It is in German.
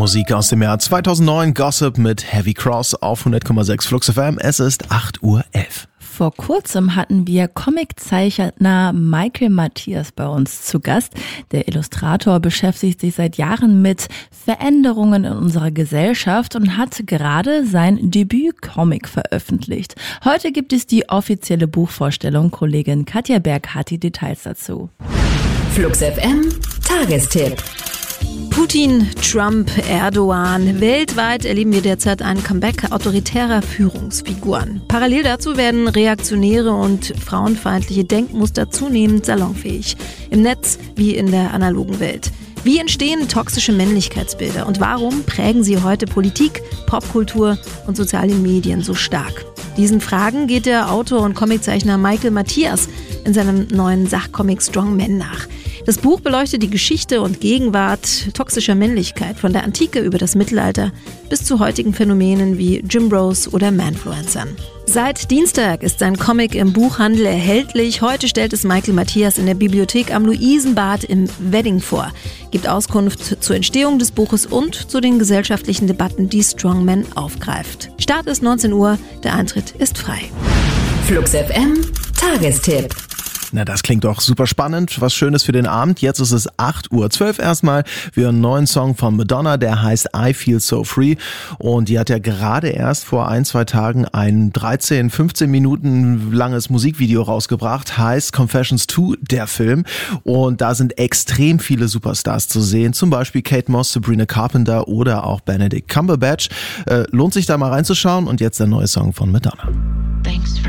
Musik aus dem Jahr 2009, Gossip mit Heavy Cross auf 100,6 Flux FM. Es ist 8:11 Uhr. Vor kurzem hatten wir Comiczeichner Michael Matthias bei uns zu Gast. Der Illustrator beschäftigt sich seit Jahren mit Veränderungen in unserer Gesellschaft und hat gerade sein Debüt-Comic veröffentlicht. Heute gibt es die offizielle Buchvorstellung. Kollegin Katja Berg hat die Details dazu. Flux FM Tagestipp. Putin, Trump, Erdogan. Weltweit erleben wir derzeit ein Comeback autoritärer Führungsfiguren. Parallel dazu werden reaktionäre und frauenfeindliche Denkmuster zunehmend salonfähig. Im Netz wie in der analogen Welt. Wie entstehen toxische Männlichkeitsbilder und warum prägen sie heute Politik, Popkultur und soziale Medien so stark? Diesen Fragen geht der Autor und Comiczeichner Michael Matthias in seinem neuen Sachcomic Strong Men nach. Das Buch beleuchtet die Geschichte und Gegenwart toxischer Männlichkeit von der Antike über das Mittelalter bis zu heutigen Phänomenen wie Gymbros oder Manfluencern. Seit Dienstag ist sein Comic im Buchhandel erhältlich. Heute stellt es Michael Matthias in der Bibliothek am Luisenbad im Wedding vor, gibt Auskunft zur Entstehung des Buches und zu den gesellschaftlichen Debatten, die Strong Men aufgreift. Start ist 19 Uhr, der Eintritt ist frei. Flux FM Tagestipp. Na, das klingt doch super spannend. Was Schönes für den Abend. Jetzt ist es 8:12 Uhr erstmal. Wir hören einen neuen Song von Madonna, der heißt I Feel So Free. Und die hat ja gerade erst vor 1-2 Tagen ein 13-15 Minuten langes Musikvideo rausgebracht. Heißt Confessions 2, der Film. Und da sind extrem viele Superstars zu sehen. Zum Beispiel Kate Moss, Sabrina Carpenter oder auch Benedict Cumberbatch. Lohnt sich da mal reinzuschauen. Und jetzt der neue Song von Madonna. Thanks for